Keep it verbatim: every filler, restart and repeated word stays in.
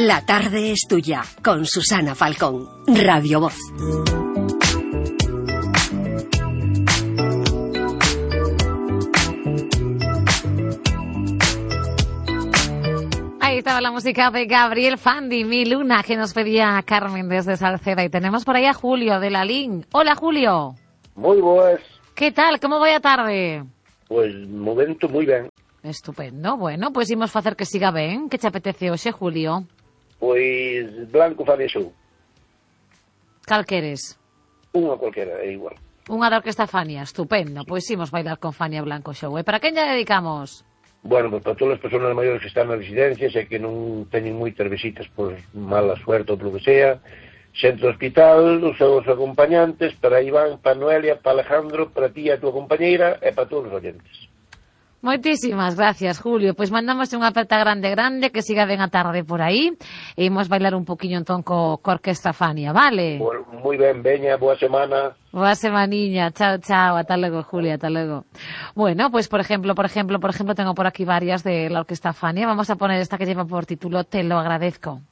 La tarde es tuya, con Susana Falcón, Radio Voz. Ahí estaba la música de Gabriel Fandi, Mi Luna, que nos pedía Carmen desde Salceda. Y tenemos por ahí a Julio de la Lin. Hola, Julio. Moi boas. ¿Qué tal? ¿Cómo vai a tarde? Pois, momento moi ben. Estupendo. Bueno, pois imos facer que siga ben. Que te apetece hoxe, Julio? Pois, blanco fanesou. Cal queres? Unha cualquera, é igual. Unha da orquesta Fania. Estupendo. Pois imos bailar con Fania Blanco Show. E para quen lle dedicamos? Bueno, pois para todas as persoas maiores que están nas residencias e que non teñen moitas visitas por mala suerte ou polo que sea, xente do hospital, os seus acompañantes, para Iván, para Noelia, para Alejandro, para ti e a tua compañeira e para todos os oyentes. Moitísimas gracias, Julio. Pois mandamos unha aperta grande, grande, que siga ben a tarde por aí. E imos bailar un poquinho entón co, co orquesta Fania, vale? Bueno, moi ben, veña, boa semana. Boa semaniña, chao, chao, ata luego, Julio, ata luego. Bueno, pues por ejemplo, por ejemplo, por ejemplo, tengo por aquí varias de la orquesta Fania. Vamos a poner esta que lleva por título Te lo agradezco.